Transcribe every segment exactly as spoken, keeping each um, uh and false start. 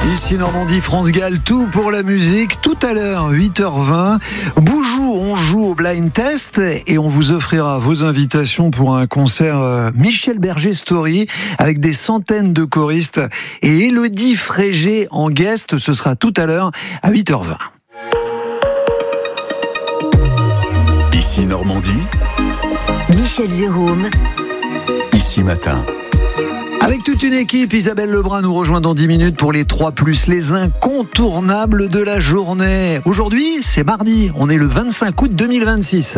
Ici Normandie, France Gall, tout pour la musique. Tout à l'heure, huit heures vingt. Boujou, on joue au blind test et on vous offrira vos invitations pour un concert Michel Berger Story avec des centaines de choristes et Élodie Frégé en guest. Ce sera tout à l'heure à huit heures vingt. Ici Normandie, Michel Jérôme, Ici Matin. Avec toute une équipe, Isabelle Lebrun nous rejoint dans dix minutes pour les trois plus, les incontournables de la journée. Aujourd'hui, c'est mardi, on est le vingt-cinq août deux mille vingt-six.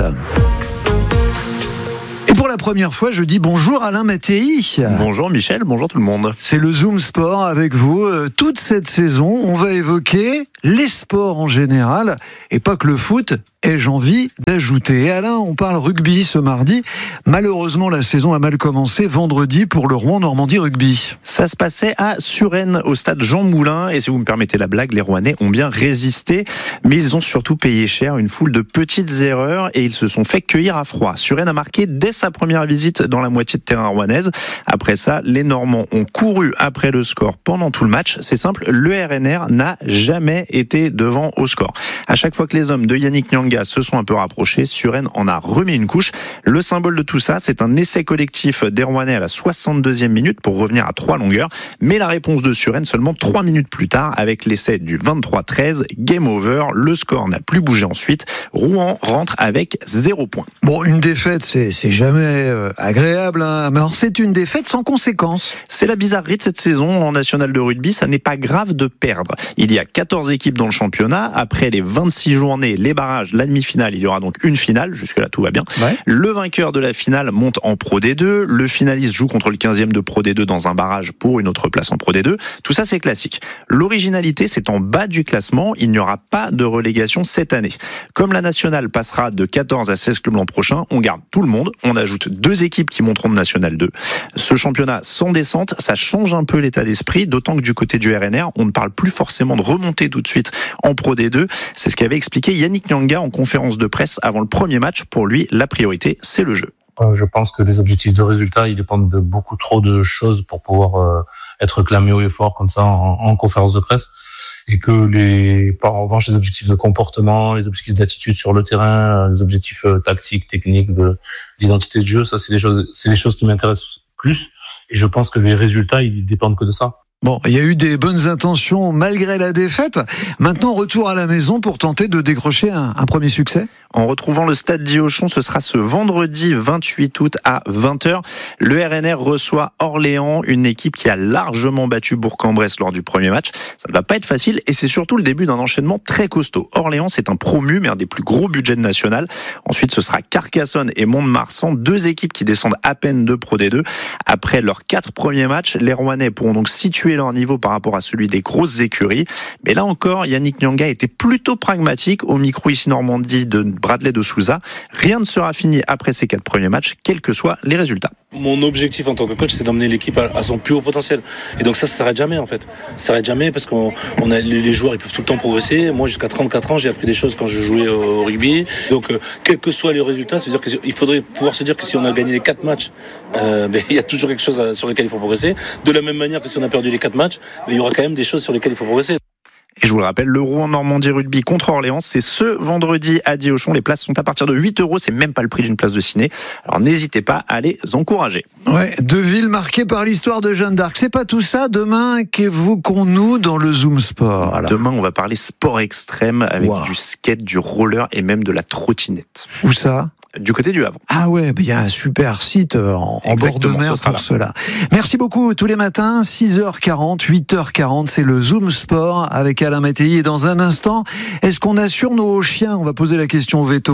Et pour la première fois, je dis bonjour Alain Mattei. Bonjour Michel, bonjour tout le monde. C'est le Zoom Sport avec vous. Toute cette saison, on va évoquer les sports en général et pas que le foot. Ai-je envie d'ajouter. Et Alain, on parle rugby ce mardi. Malheureusement, la saison a mal commencé vendredi pour le Rouen Normandie Rugby. Ça se passait à Suresnes, au stade Jean Moulin. Et si vous me permettez la blague, les Rouennais ont bien résisté. Mais ils ont surtout payé cher une foule de petites erreurs et ils se sont fait cueillir à froid. Suresnes a marqué dès sa première visite dans la moitié de terrain rouennaise. Après ça, les Normands ont couru après le score pendant tout le match. C'est simple, le R N R n'a jamais été devant au score. À chaque fois que les hommes de Yannick Nyanga se sont un peu rapprochés, Suresnes en a remis une couche. Le symbole de tout ça, c'est un essai collectif des Rouennais à la soixante-deuxième minute pour revenir à trois longueurs. Mais la réponse de Suresnes seulement trois minutes plus tard avec l'essai du vingt-trois treize. Game over, le score n'a plus bougé ensuite. Rouen rentre avec zéro point. Bon, une défaite, c'est, c'est jamais euh, agréable, hein. Mais alors c'est une défaite sans conséquence. C'est la bizarrerie de cette saison en national de rugby. Ça n'est pas grave de perdre. Il y a quatorze équipes dans le championnat. Après les vingt-six journées, les barrages, la demi-finale, il y aura donc une finale. Jusque-là, tout va bien. Ouais. Le vainqueur de la finale monte en Pro D deux. Le finaliste joue contre le quinzième de Pro D deux dans un barrage pour une autre place en Pro D deux. Tout ça, c'est classique. L'originalité, c'est en bas du classement. Il n'y aura pas de relégation cette année. Comme la nationale passera de quatorze à seize clubs l'an prochain, on garde tout le monde. On ajoute deux équipes qui monteront de National deux. Ce championnat sans descente, ça change un peu l'état d'esprit, d'autant que du côté du R N R, on ne parle plus forcément de remonter tout de suite en Pro D deux. C'est ce qu'avait expliqué Yannick Nyanga en conférence de presse avant le premier match. Pour lui, la priorité, c'est le jeu. Je pense que les objectifs de résultat, ils dépendent de beaucoup trop de choses pour pouvoir euh, être clamé haut et fort comme ça en, en conférence de presse. Et que les, par en revanche, les objectifs de comportement, les objectifs d'attitude sur le terrain, les objectifs euh, tactiques, techniques, de d'identité de jeu, ça c'est des choses, c'est des choses qui m'intéressent plus. Et je pense que les résultats, ils dépendent que de ça. Bon, il y a eu des bonnes intentions malgré la défaite. Maintenant, retour à la maison pour tenter de décrocher un, un premier succès. En retrouvant le stade Diochon, ce sera ce vendredi vingt-huit août à vingt heures. Le R N R reçoit Orléans, une équipe qui a largement battu Bourg-en-Bresse lors du premier match. Ça ne va pas être facile et c'est surtout le début d'un enchaînement très costaud. Orléans, c'est un promu, mais un des plus gros budgets de national. Ensuite, ce sera Carcassonne et Mont-de-Marsan, deux équipes qui descendent à peine de Pro D deux. Après leurs quatre premiers matchs, les Rouennais pourront donc situer leur niveau par rapport à celui des grosses écuries. Mais là encore, Yannick Nyanga était plutôt pragmatique au micro ici Normandie de Bradley de Souza. Rien ne sera fini après ces quatre premiers matchs, quels que soient les résultats. Mon objectif en tant que coach, c'est d'emmener l'équipe à son plus haut potentiel. Et donc ça, ça s'arrête jamais en fait. Ça s'arrête jamais parce qu'on on a les joueurs, ils peuvent tout le temps progresser. Moi, jusqu'à trente-quatre ans, j'ai appris des choses quand je jouais au rugby. Donc, euh, quels que soient les résultats, ça veut dire qu'il faudrait pouvoir se dire que si on a gagné les quatre matchs, euh, ben, il y a toujours quelque chose sur lequel il faut progresser. De la même manière que si on a perdu les quatre matchs, ben, il y aura quand même des choses sur lesquelles il faut progresser. Et je vous le rappelle, le Rouen Normandie Rugby contre Orléans, c'est ce vendredi à Diochon. Les places sont à partir de huit euros, c'est même pas le prix d'une place de ciné. Alors n'hésitez pas à les encourager. Ouais, deux villes marquées par l'histoire de Jeanne d'Arc. C'est pas tout ça. Demain, qu'évoquons-nous dans le Zoom Sport alors? Demain, on va parler sport extrême avec wow. du skate, du roller et même de la trottinette. Où ça? Du côté du Havre. Ah ouais, il y a un super site en, en bord de mer pour cela. Merci beaucoup. Tous les matins, six heures quarante, huit heures quarante, c'est le Zoom Sport avec Alain Mattei. Et dans un instant, est-ce qu'on assure nos chiens? On va poser la question au veto.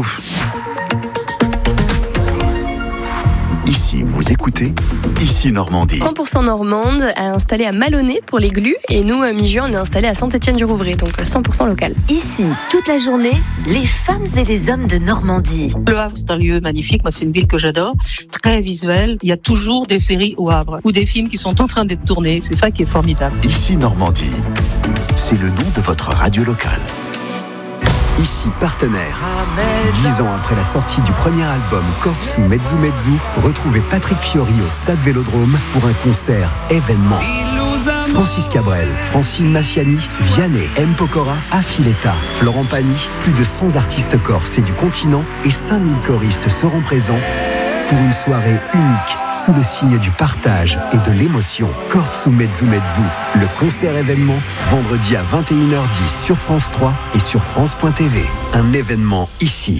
Ici, vous écoutez Ici Normandie. cent pour cent normande, installé à Malonnet pour les glues. Et nous, à mi-juin, on est installé à Saint-Étienne-du-Rouvray, donc cent pour cent local. Ici, toute la journée, les femmes et les hommes de Normandie. Le Havre, c'est un lieu magnifique. Moi, c'est une ville que j'adore. Très visuelle. Il y a toujours des séries au Havre ou des films qui sont en train d'être tournés. C'est ça qui est formidable. Ici Normandie, c'est le nom de votre radio locale. Ici partenaire. Dix ans après la sortie du premier album Kortsu Mezzu Mezzu, retrouvez Patrick Fiori au Stade Vélodrome pour un concert événement. Francis Cabrel, Francine Massiani, Vianney, M. Pokora, Affiletta, Florent Pagny, plus de cent artistes corses et du continent et cinq mille choristes seront présents pour une soirée unique sous le signe du partage et de l'émotion. Cortsu Mezzu Mezzu, le concert événement, vendredi à vingt et une heures dix sur France trois et sur France point T V. Un événement ici.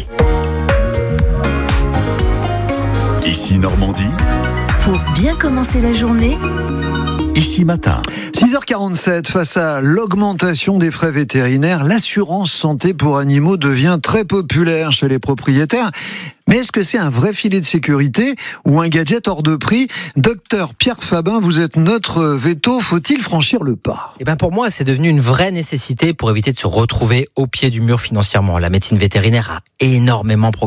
Ici Normandie. Pour bien commencer la journée, Ici Matin. six heures quarante-sept, face à l'augmentation des frais vétérinaires, l'assurance santé pour animaux devient très populaire chez les propriétaires. Mais est-ce que c'est un vrai filet de sécurité ou un gadget hors de prix ? Docteur Pierre Fabin, vous êtes notre veto. Faut-il franchir le pas ? Eh ben pour moi, c'est devenu une vraie nécessité pour éviter de se retrouver au pied du mur financièrement. La médecine vétérinaire a énormément progressé